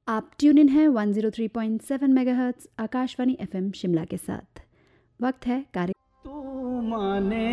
आप tune in हैं 103.7 megahertz Akashvani FM Shimla के साथ। वक्त है कार्य तू माने